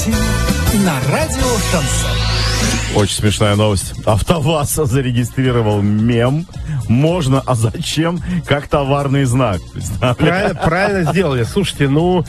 Катин на радио Шансон. Очень смешная новость. АвтоВАЗ зарегистрировал мем «Можно, а зачем?» как товарный знак. Правильно сделали. Слушайте,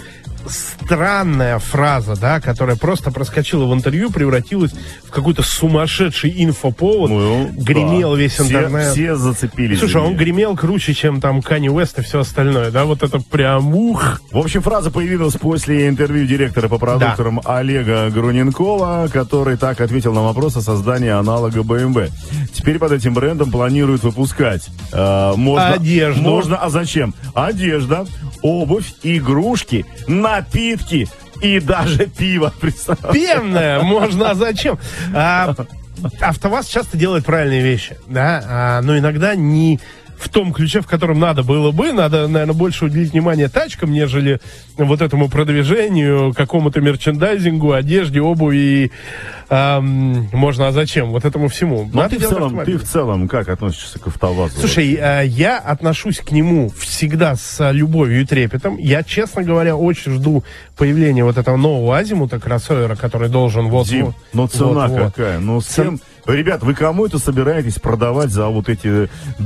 странная фраза, да, которая просто проскочила в интервью, превратилась в какой-то сумасшедший инфоповод, гремел весь интернет. Все зацепились. Слушай, он гремел круче, чем там Kanye West и все остальное, да, вот это прям ух. В общем, фраза появилась после интервью директора по продукторам Олега Груненкова, который так ответил на вопрос о создании аналога BMW. Теперь под этим брендом планируют выпускать одежду. Можно, а зачем? Одежда, обувь, игрушки, напитки и даже пиво. Пенное можно, а зачем? АвтоВАЗ часто делает правильные вещи, да, но иногда не в том ключе, в котором надо было бы. Надо, наверное, больше уделить внимание тачкам, нежели вот этому продвижению, какому-то мерчендайзингу, одежде, обуви и можно, а зачем? Вот этому всему. Но ты в целом как относишься к АвтоВАЗу? Слушай, я отношусь к нему всегда с любовью и трепетом. Я, честно говоря, очень жду появления вот этого нового азимута, кроссовера, который должен Дим, но цена какая? Ну, с кем... Ребят, вы кому это собираетесь продавать за вот эти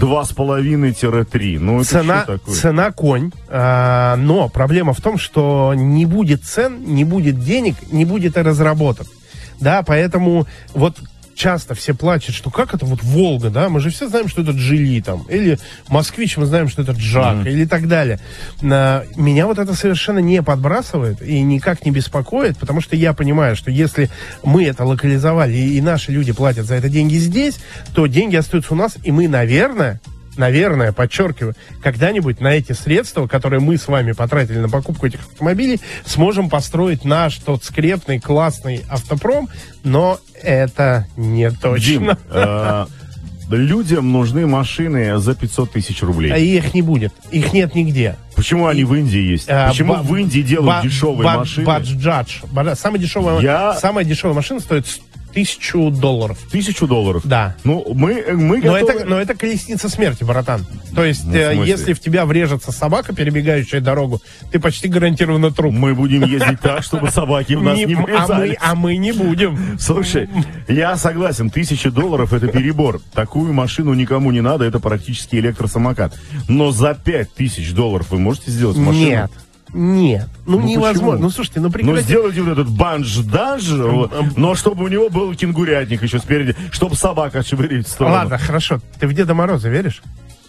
2,5-3? Ну, это что такое? Цена конь, но проблема в том, что не будет цен, не будет денег, не будет и разработок. Да, поэтому вот часто все плачут, что как это вот Волга, да, мы же все знаем, что это Джили там, или Москвич, мы знаем, что это Джак, или так далее. Меня вот это совершенно не подбрасывает и никак не беспокоит, потому что я понимаю, что если мы это локализовали и наши люди платят за это деньги здесь, то деньги остаются у нас, и мы, наверное, подчеркиваю, когда-нибудь на эти средства, которые мы с вами потратили на покупку этих автомобилей, сможем построить наш тот скрепный, классный автопром, но это не точно. Дим, людям нужны машины за 500 тысяч рублей. А их не будет. Их нет нигде. Почему они в Индии есть? Почему в Индии делают дешевые машины? Bajaj. Самая дешевая машина стоит $1000. $1000? Да. Ну, мы готовы... Но это колесница смерти, братан. То есть, если в тебя врежется собака, перебегающая дорогу, ты почти гарантированно труп. Мы будем ездить так, чтобы собаки в нас не врезались. А мы не будем. Слушай, я согласен, $1000 это перебор. Такую машину никому не надо, это практически электросамокат. Но за $5000 вы можете сделать машину? Нет, невозможно. Почему? Слушайте, прекрати. Сделайте вот этот банж-данж, но чтобы у него был кенгурятник еще спереди, чтобы собака шевелить в сторону. Ладно, хорошо. Ты в Деда Мороза веришь?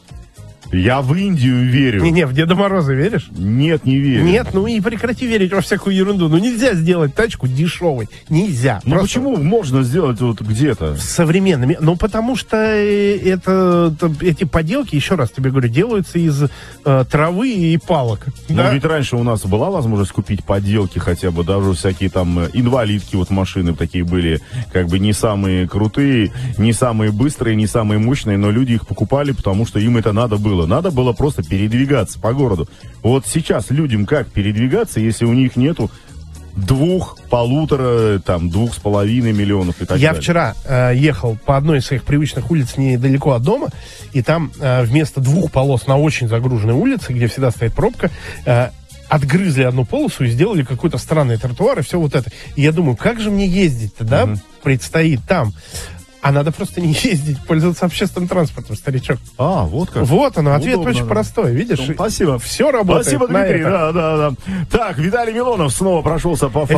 Я в Индию верю. Не, в Деда Мороза веришь? Нет, не верю. Нет, и прекрати верить во всякую ерунду. Нельзя сделать тачку дешевой. Нельзя. Почему можно сделать вот где-то? Современными. Потому что эти поделки, еще раз тебе говорю, делаются из травы и палок. Но ведь раньше у нас была возможность купить поделки хотя бы, даже всякие там инвалидки, вот машины такие были, как бы не самые крутые, не самые быстрые, не самые мощные, но люди их покупали, потому что им это надо было. Надо было просто передвигаться по городу. Вот сейчас людям как передвигаться, если у них нету 2,5 миллионов и так далее? Я вчера ехал по одной из своих привычных улиц недалеко от дома, и там вместо 2 полос на очень загруженной улице, где всегда стоит пробка, отгрызли одну полосу и сделали какой-то странный тротуар и все вот это. И я думаю, как же мне ездить-то, да, предстоит там. А надо просто не ездить, пользоваться общественным транспортом, старичок. Вот как. Вот оно, ответ очень простой, видишь? Спасибо. Все работает. Спасибо, Дмитрий. Да. Так, Виталий Милонов снова прошелся по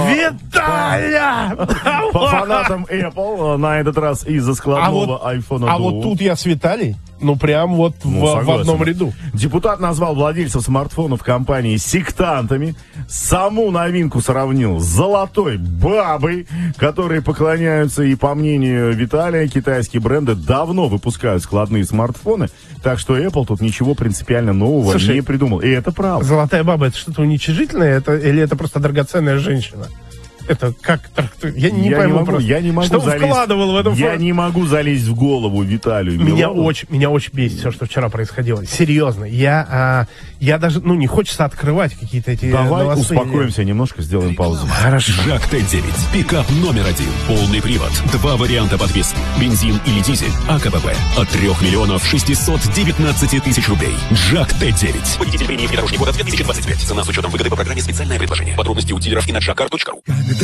фанатам Apple, на этот раз из-за складного iPhone. А вот тут я с Виталий. Прям вот в одном ряду. Депутат назвал владельцев смартфонов компании сектантами. Саму новинку сравнил с золотой бабой, которые поклоняются, и по мнению Виталия, китайские бренды давно выпускают складные смартфоны, так что Apple тут ничего принципиально нового не придумал. И это правда. Золотая баба — это что-то уничижительное, или это просто драгоценная женщина? Это как? Я не пойму просто. Я не могу что вкладывал в эту Я не могу залезть в голову Виталию. Меня очень бесит все, что вчера происходило. Серьезно. Я даже, не хочется открывать какие-то эти Давай новостные... успокоимся немножко, сделаем паузу. Хорошо. Жак Т9. Пикап номер 1. Полный привод. 2 варианта подвески. Бензин или дизель. АКПП. От 3 619 000 рублей. Жак Т9. Водитель премии внедорожник года 2025. Цена с учетом выгоды по программе «Специальное предложение». Подробности у дилеров и на jaccar.ru.